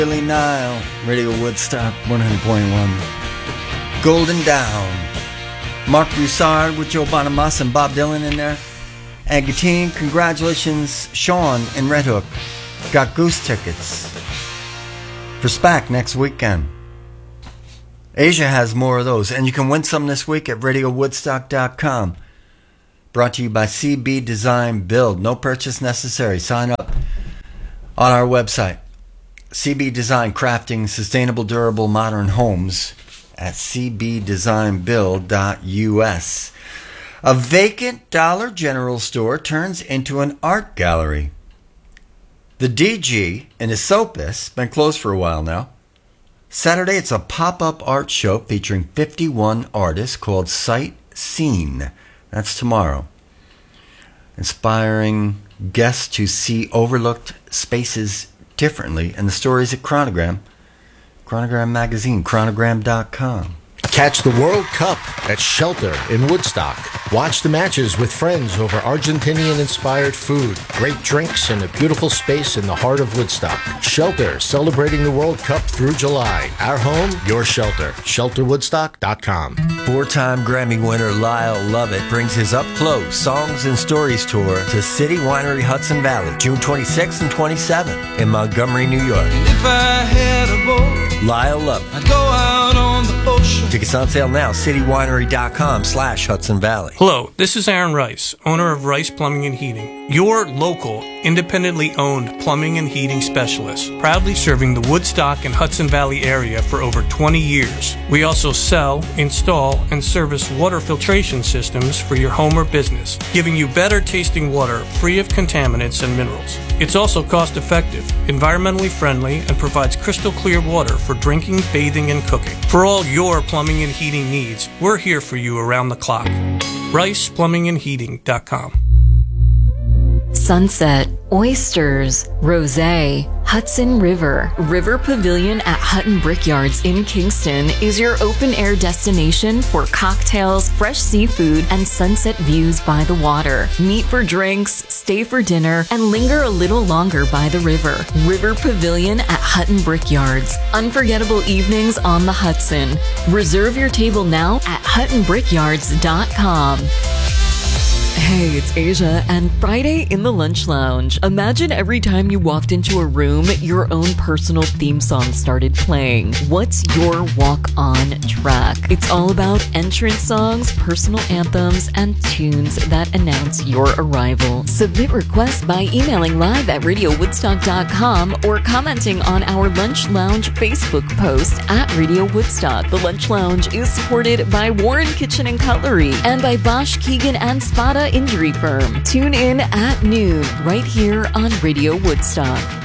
Billy Nile, Radio Woodstock 100.1. Golden Down. Mark Broussard with Joe Bonamassa and Bob Dylan in there. And Gatine, congratulations, Sean in Red Hook. Got Goose tickets for SPAC next weekend. Asia has more of those, and you can win some this week at RadioWoodstock.com. Brought to you by CB Design Build. No purchase necessary. Sign up on our website. CB Design, crafting sustainable, durable, modern homes at cbdesignbuild.us. A vacant Dollar General store turns into an art gallery. The DG in Esopus, been closed for a while now. Saturday, it's a pop-up art show featuring 51 artists called Sight Seen. That's tomorrow. Inspiring guests to see overlooked spaces differently, and the stories at Chronogram. Chronogram Magazine, chronogram.com. Catch the World Cup at Shelter in Woodstock. Watch the matches with friends over Argentinian-inspired food, great drinks, and a beautiful space in the heart of Woodstock. Shelter, celebrating the World Cup through July. Our home, your shelter. ShelterWoodstock.com. Four-time Grammy winner Lyle Lovett brings his up-close Songs and Stories tour to City Winery Hudson Valley, June 26th and 27th in Montgomery, New York. And if I had a boat, Lyle Lovett. I'd go out on the ocean. Tickets on sale now, citywinery.com/Hudson Valley. Hello, this is Aaron Rice, owner of Rice Plumbing and Heating, your local, independently owned plumbing and heating specialist, proudly serving the Woodstock and Hudson Valley area for over 20 years. We also sell, install, and service water filtration systems for your home or business, giving you better tasting water free of contaminants and minerals. It's also cost effective, environmentally friendly, and provides crystal clear water for drinking, bathing, and cooking. For all your plumbing and heating needs, we're here for you around the clock. RicePlumbingandHeating.com. Sunset, oysters, rosé, Hudson River. River Pavilion at Hutton Brickyards in Kingston is your open-air destination for cocktails, fresh seafood, and sunset views by the water. Meet for drinks, stay for dinner, and linger a little longer by the river. River Pavilion at Hutton Brickyards. Unforgettable evenings on the Hudson. Reserve your table now at huttonbrickyards.com. Hey, it's Asia, and Friday in the Lunch Lounge. Imagine every time you walked into a room, your own personal theme song started playing. What's your walk-on track? It's all about entrance songs, personal anthems, and tunes that announce your arrival. Submit requests by emailing live at radiowoodstock.com or commenting on our Lunch Lounge Facebook post at Radio Woodstock. The Lunch Lounge is supported by Warren Kitchen and Cutlery and by Bosch, Keegan, and Spada Injury Firm. Tune in at noon right here on Radio Woodstock.